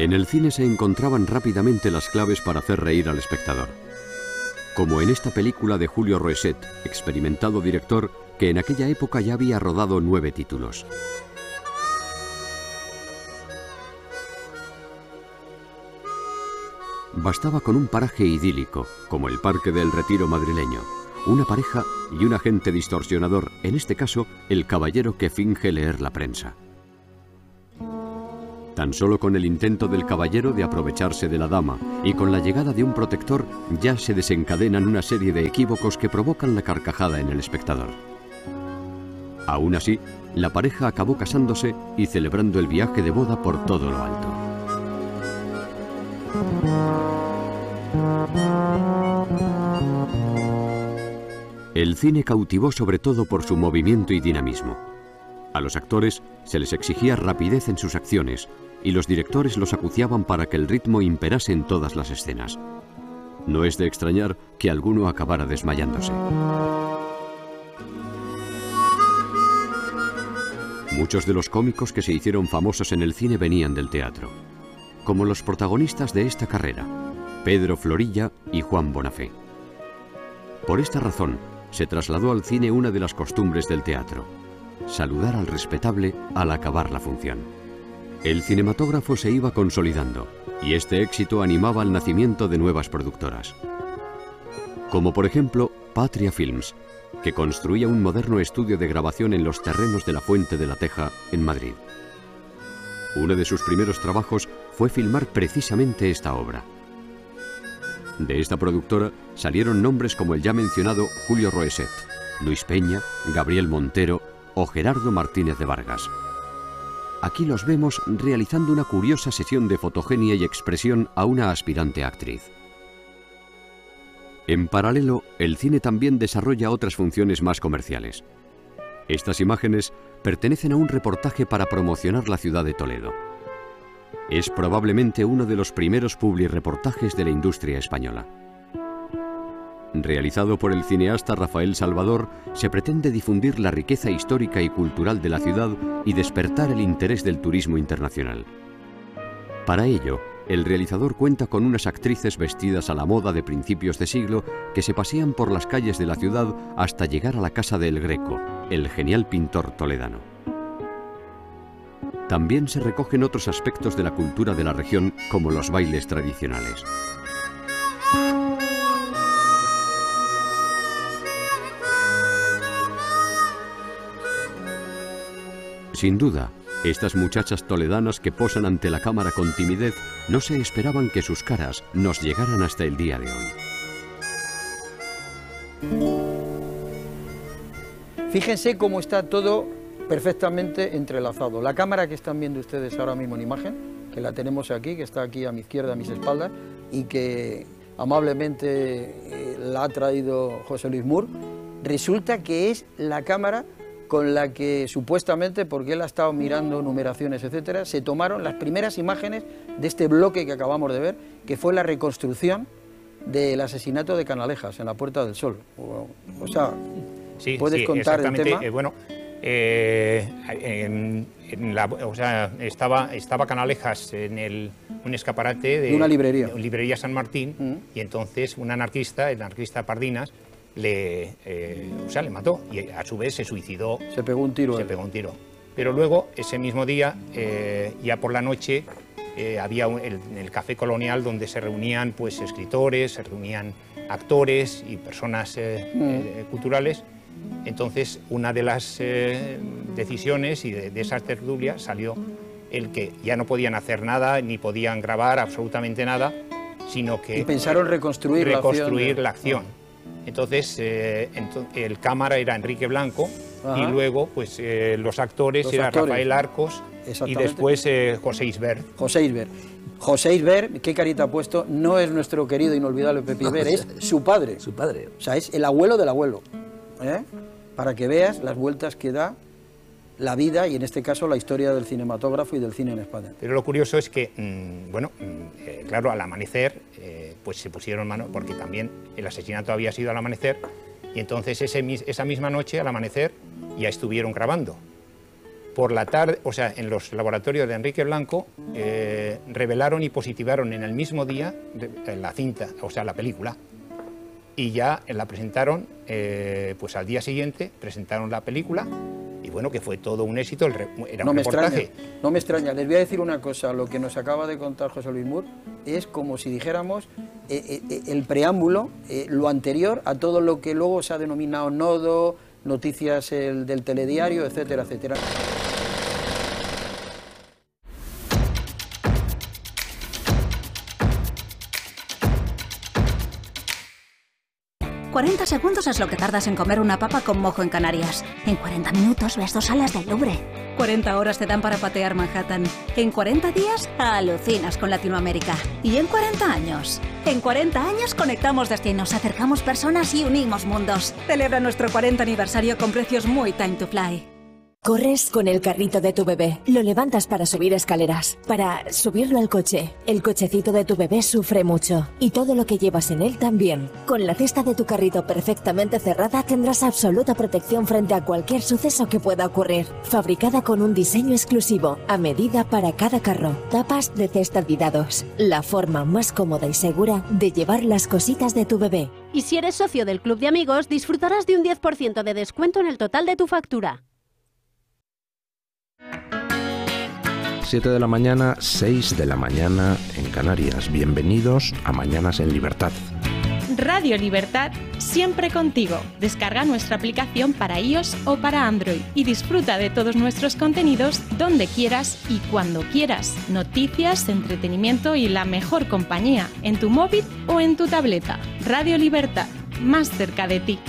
En el cine se encontraban rápidamente las claves para hacer reír al espectador. Como en esta película de Julio Roeset, experimentado director que en aquella época ya había rodado 9 títulos. Bastaba con un paraje idílico, como el Parque del Retiro madrileño, una pareja y un agente distorsionador, en este caso, el caballero que finge leer la prensa. Tan solo con el intento del caballero de aprovecharse de la dama y con la llegada de un protector ya se desencadenan una serie de equívocos que provocan la carcajada en el espectador. Aún así, la pareja acabó casándose y celebrando el viaje de boda por todo lo alto. El cine cautivó sobre todo por su movimiento y dinamismo. A los actores se les exigía rapidez en sus acciones y los directores los acuciaban para que el ritmo imperase en todas las escenas. No es de extrañar que alguno acabara desmayándose. Muchos de los cómicos que se hicieron famosos en el cine venían del teatro, como los protagonistas de esta carrera, Pedro Florilla y Juan Bonafé. Por esta razón, se trasladó al cine una de las costumbres del teatro: saludar al respetable al acabar la función. El cinematógrafo se iba consolidando y este éxito animaba al nacimiento de nuevas productoras. Como por ejemplo Patria Films, que construía un moderno estudio de grabación en los terrenos de la Fuente de la Teja, en Madrid. Uno de sus primeros trabajos fue filmar precisamente esta obra. De esta productora salieron nombres como el ya mencionado Julio Roeset, Luis Peña, Gabriel Montero o Gerardo Martínez de Vargas. Aquí los vemos realizando una curiosa sesión de fotogenia y expresión a una aspirante actriz. En paralelo, el cine también desarrolla otras funciones más comerciales. Estas imágenes pertenecen a un reportaje para promocionar la ciudad de Toledo. Es probablemente uno de los primeros publireportajes de la industria española. Realizado por el cineasta Rafael Salvador, se pretende difundir la riqueza histórica y cultural de la ciudad y despertar el interés del turismo internacional. Para ello, el realizador cuenta con unas actrices vestidas a la moda de principios de siglo que se pasean por las calles de la ciudad hasta llegar a la casa de El Greco, el genial pintor toledano. También se recogen otros aspectos de la cultura de la región, como los bailes tradicionales. Sin duda, estas muchachas toledanas que posan ante la cámara con timidez no se esperaban que sus caras nos llegaran hasta el día de hoy. Fíjense cómo está todo perfectamente entrelazado. La cámara que están viendo ustedes ahora mismo en imagen, que la tenemos aquí, que está aquí a mi izquierda, a mis espaldas, y que amablemente la ha traído José Luis Mur, resulta que es la cámara con la que supuestamente, porque él ha estado mirando numeraciones, etcétera, se tomaron las primeras imágenes de este bloque que acabamos de ver, que fue la reconstrucción del asesinato de Canalejas en la Puerta del Sol. O sea, sí, ¿puedes contar el tema? Bueno, estaba Canalejas en un escaparate de una librería. Librería San Martín, y entonces un anarquista, el anarquista Pardinas, le mató y a su vez se suicidó. Se pegó un tiro. Pero luego, ese mismo día, ya por la noche, había el Café Colonial donde se reunían pues escritores, se reunían actores y personas culturales. Entonces, una de las decisiones y de esas tertulias salió el que ya no podían hacer nada, ni podían grabar absolutamente nada, sino que... Y pensaron reconstruir la acción. Entonces, el cámara era Enrique Blanco. Ajá. Y luego pues los actores eran Rafael Arcos y después José Isbert. José Isbert, qué carita ha puesto, no es nuestro querido inolvidable Pepe Isbert, es su padre. Su padre. O sea, es el abuelo del abuelo. Para que veas las vueltas que da la vida y en este caso la historia del cinematógrafo y del cine en España. Pero lo curioso es que, claro, al amanecer pues se pusieron mano, porque también el asesinato había sido al amanecer, y entonces esa misma noche, al amanecer, ya estuvieron grabando. Por la tarde, o sea, en los laboratorios de Enrique Blanco, revelaron y positivaron en el mismo día la cinta, o sea, la película. Y ya la presentaron, pues al día siguiente presentaron la película, y bueno, que fue todo un éxito, era un reportaje. No me extraña, les voy a decir una cosa, lo que nos acaba de contar José Luis Mur es como si dijéramos el preámbulo, lo anterior a todo lo que luego se ha denominado Nodo, noticias del telediario, etcétera, etcétera. 40 segundos es lo que tardas en comer una papa con mojo en Canarias. En 40 minutos ves 2 salas del Louvre. 40 horas te dan para patear Manhattan. En 40 días alucinas con Latinoamérica. Y en 40 años. En 40 años conectamos destinos, acercamos personas y unimos mundos. Celebra nuestro 40 aniversario con precios muy time to fly. Corres con el carrito de tu bebé, lo levantas para subir escaleras, para subirlo al coche. El cochecito de tu bebé sufre mucho y todo lo que llevas en él también. Con la cesta de tu carrito perfectamente cerrada tendrás absoluta protección frente a cualquier suceso que pueda ocurrir. Fabricada con un diseño exclusivo, a medida para cada carro. Tapas de cesta Didados, la forma más cómoda y segura de llevar las cositas de tu bebé. Y si eres socio del Club de Amigos, disfrutarás de un 10% de descuento en el total de tu factura. 7 de la mañana, 6 de la mañana en Canarias. Bienvenidos a Mañanas en Libertad. Radio Libertad, siempre contigo. Descarga nuestra aplicación para iOS o para Android y disfruta de todos nuestros contenidos donde quieras y cuando quieras. Noticias, entretenimiento y la mejor compañía en tu móvil o en tu tableta. Radio Libertad, más cerca de ti.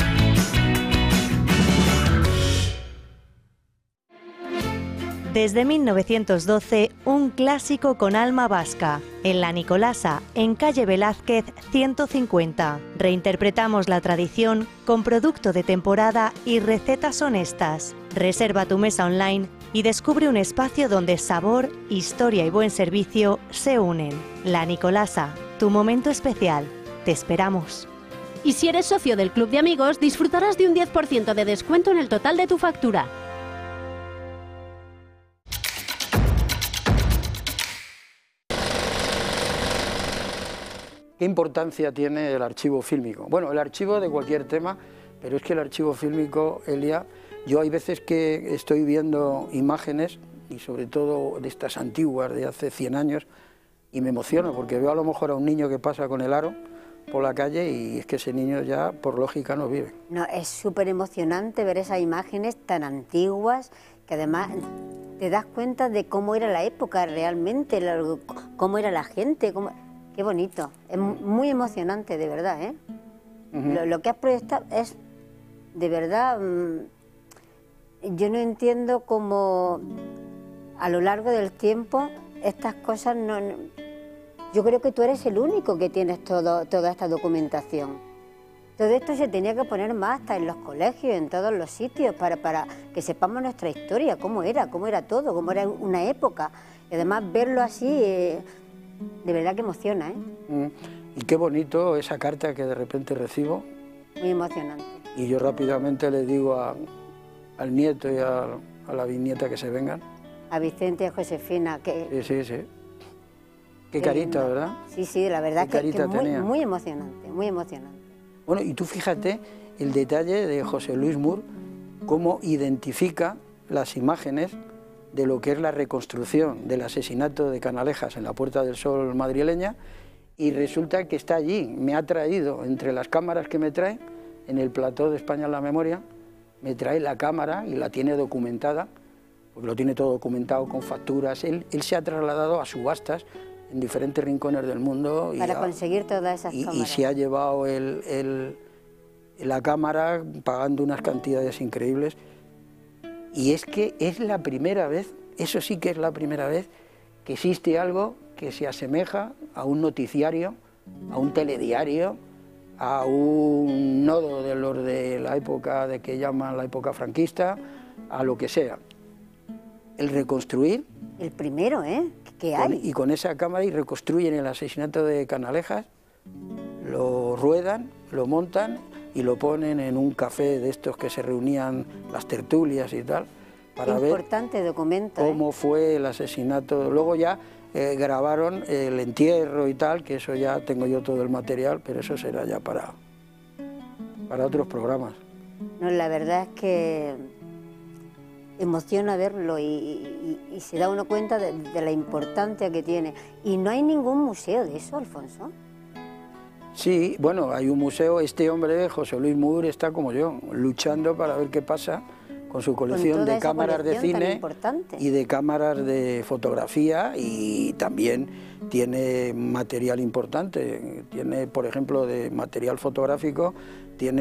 Desde 1912, un clásico con alma vasca. En La Nicolasa, en calle Velázquez 150. Reinterpretamos la tradición con producto de temporada y recetas honestas. Reserva tu mesa online y descubre un espacio donde sabor, historia y buen servicio se unen. La Nicolasa, tu momento especial. Te esperamos. Y si eres socio del Club de Amigos, disfrutarás de un 10% de descuento en el total de tu factura. ¿Qué importancia tiene el archivo fílmico? Bueno, el archivo de cualquier tema, pero es que el archivo fílmico, Elia, yo hay veces que estoy viendo imágenes, y sobre todo de estas antiguas, de hace 100 años, y me emociono, porque veo a lo mejor a un niño que pasa con el aro por la calle, y es que ese niño ya, por lógica, no vive. No, es súper emocionante ver esas imágenes tan antiguas, que además te das cuenta de cómo era la época realmente, cómo era la gente, Qué bonito, es muy emocionante, de verdad, ¿eh? Lo que has proyectado es, de verdad, yo no entiendo cómo a lo largo del tiempo estas cosas no... Yo creo que tú eres el único que tienes toda esta documentación. Todo esto se tenía que poner más hasta en los colegios, en todos los sitios, para que sepamos nuestra historia, cómo era todo, cómo era una época. Y además verlo así... de verdad que emociona, ¿eh? Y qué bonito esa carta que de repente recibo. Muy emocionante. Y yo rápidamente le digo al nieto y a la bisnieta que se vengan. A Vicente y a Josefina, que... Sí. Qué carita, lindo. ¿verdad? Sí, la verdad que tenía. muy emocionante, muy emocionante. Bueno, y tú fíjate el detalle de José Luis Mur, cómo identifica las imágenes de lo que es la reconstrucción del asesinato de Canalejas en la Puerta del Sol madrileña, y resulta que está allí. Me ha traído, entre las cámaras que me trae, en el plató de España en la Memoria, me trae la cámara y la tiene documentada, porque lo tiene todo documentado con facturas. Él se ha trasladado a subastas en diferentes rincones del mundo. Para conseguir todas esas cámaras. Y se ha llevado la cámara pagando unas cantidades increíbles. Y es que es la primera vez, eso sí que es la primera vez, que existe algo que se asemeja a un noticiario, a un telediario, a un nodo de los de la época de que llaman la época franquista, a lo que sea. El reconstruir... El primero, ¿eh? ¿Qué hay? Y con esa cámara y reconstruyen el asesinato de Canalejas, lo ruedan, lo montan y lo ponen en un café de estos que se reunían las tertulias y tal, para ver importante documento, cómo fue el asesinato. Luego ya grabaron el entierro y tal, que eso ya tengo yo todo el material, pero eso será ya para otros programas. No, la verdad es que emociona verlo y se da uno cuenta de la importancia que tiene. Y no hay ningún museo de eso, Alfonso. Sí, bueno, hay un museo. Este hombre, José Luis Mur, está como yo, luchando para ver qué pasa con su colección de cámaras de cine y de cámaras de fotografía, y también tiene material importante. Tiene, por ejemplo, de material fotográfico, tiene